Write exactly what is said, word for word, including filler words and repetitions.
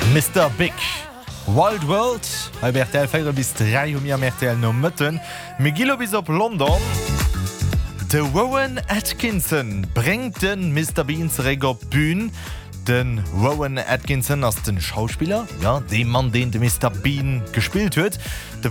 Mister Big Wild World Albertel fe bis drei um Mertel no Mëtten Megilo bis op London. De Rowan Atkinson bringt den Mister Beans Reger Bühn. Den Rowan Atkinson als den Schauspieler, ja, dem Mann, den de Mister Bean gespielt huet.